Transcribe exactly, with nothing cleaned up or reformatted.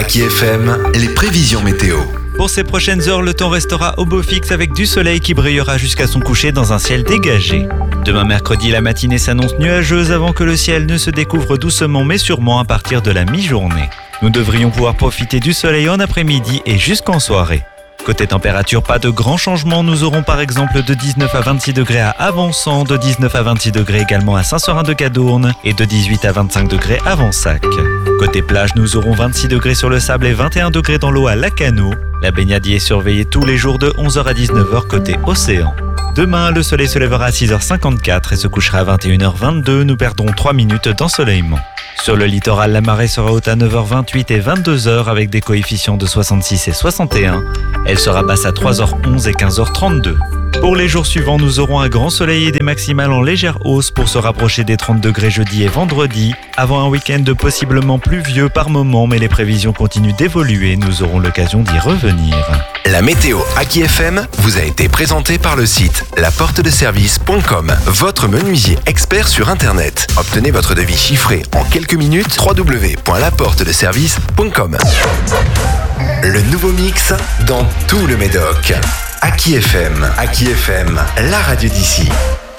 Aki F M, les prévisions météo. Pour ces prochaines heures, le temps restera au beau fixe avec du soleil qui brillera jusqu'à son coucher dans un ciel dégagé. Demain mercredi, la matinée s'annonce nuageuse avant que le ciel ne se découvre doucement mais sûrement à partir de la mi-journée. Nous devrions pouvoir profiter du soleil en après-midi et jusqu'en soirée. Côté température, pas de grands changements. Nous aurons par exemple de dix-neuf à vingt-six degrés à Avançon, de dix-neuf à vingt-six degrés également à Saint-Seurin-de-Cadourne et de dix-huit à vingt-cinq degrés à Vansac. Côté plage, nous aurons vingt-six degrés sur le sable et vingt et un degrés dans l'eau à Lacano. La baignade y est surveillée tous les jours de onze heures à dix-neuf heures côté océan. Demain, le soleil se lèvera à six heures cinquante-quatre et se couchera à vingt et une heures vingt-deux. Nous perdrons trois minutes d'ensoleillement. Sur le littoral, la marée sera haute à neuf heures vingt-huit et vingt-deux heures avec des coefficients de soixante-six et soixante et un. Elle sera basse à trois heures onze et quinze heures trente-deux. Pour les jours suivants, nous aurons un grand soleil et des maximales en légère hausse pour se rapprocher des trente degrés jeudi et vendredi, avant un week-end possiblement pluvieux par moment, mais les prévisions continuent d'évoluer, nous aurons l'occasion d'y revenir. La météo Aki F M vous a été présentée par le site la porte de service point com, votre menuisier expert sur Internet. Obtenez votre devis chiffré en quelques minutes, w w w point la porte de service point com. Le nouveau mix dans tout le Médoc. Aki F M, Aki F M, la radio d'ici.